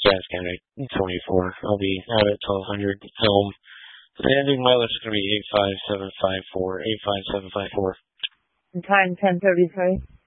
Gas County 24. I'll be out at 1200 Elm. Landing mileage is going to be 85754. 85754. Time 10:33.